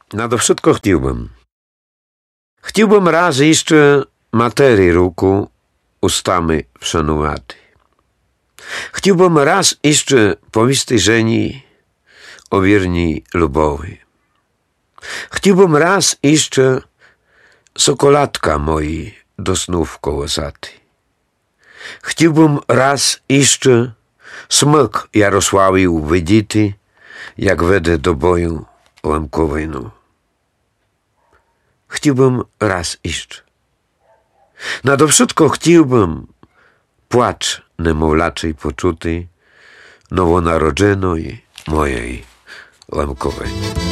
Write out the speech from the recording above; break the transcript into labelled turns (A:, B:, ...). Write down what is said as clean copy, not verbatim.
A: Nado wszystko chciałbym. Chciałbym raz jeszcze materii ruku ustami wszanowaty. Chciałbym raz jeszcze powistej żeni o wierni lubowy. Chciałbym raz jeszcze sokolatka moi do snów kołysaty. Chciałbym raz jeszcze smyk Jarosławiu widzity, jak wedę do boju łamkowego. Chciałbym raz jeszcze. Nado wszystko chciałbym płacz niemowlaczej poczuty nowonarodzonej mojej łamkowej.